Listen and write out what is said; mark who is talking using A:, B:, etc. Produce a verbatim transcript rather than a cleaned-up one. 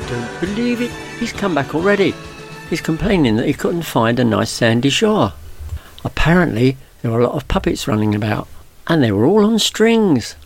A: Don't believe it. He's come back already. He's complaining that he couldn't find a nice sandy shore. Apparently, there were a lot of puppets running about, and they were all on strings.